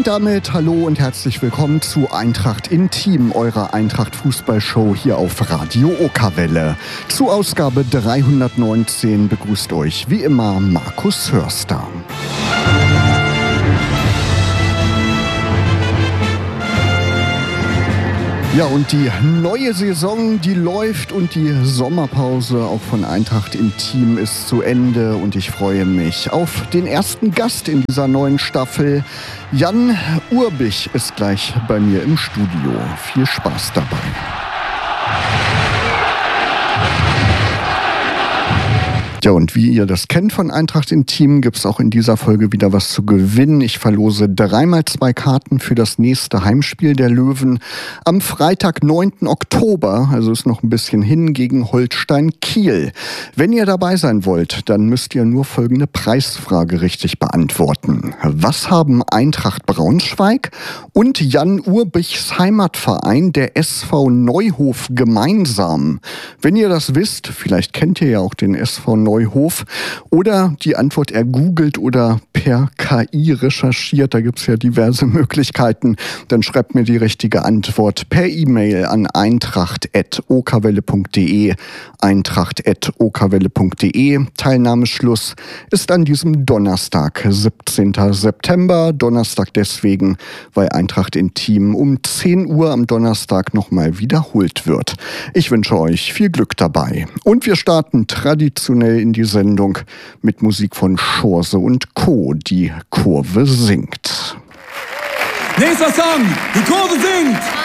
und damit hallo und herzlich willkommen zu Eintracht Intim, eurer Eintracht-Fußballshow hier auf Radio Okerwelle. Zu Ausgabe 319 begrüßt euch wie immer Markus Hörster. Ja, und die neue Saison, die läuft und die Sommerpause auch von Eintracht Intim ist zu Ende und ich freue mich auf den ersten Gast in dieser neuen Staffel. Jan Urbich ist gleich bei mir im Studio. Viel Spaß dabei. Ja, und wie ihr das kennt von Eintracht Intim, gibt es auch in dieser Folge wieder was zu gewinnen. Ich verlose 3x2 Karten für das nächste Heimspiel der Löwen am Freitag, 9. Oktober, also ist noch ein bisschen hin, gegen Holstein Kiel. Wenn ihr dabei sein wollt, dann müsst ihr nur folgende Preisfrage richtig beantworten. Was haben Eintracht Braunschweig und Jan Urbichs Heimatverein, der SV Neuhof, gemeinsam? Wenn ihr das wisst, vielleicht kennt ihr ja auch den SV Neuhof oder die Antwort ergoogelt oder per KI recherchiert, da gibt es ja diverse Möglichkeiten, dann schreibt mir die richtige Antwort per E-Mail an eintracht@okerwelle.de, eintracht@okerwelle.de. Teilnahmeschluss ist an diesem Donnerstag, 17. September. Donnerstag deswegen, weil Eintracht Intim um 10 Uhr am Donnerstag nochmal wiederholt wird. Ich wünsche euch viel Glück dabei. Und wir starten traditionell in die Sendung mit Musik von Schorse und Co. Die Kurve singt. Nächster Song, die Kurve singt.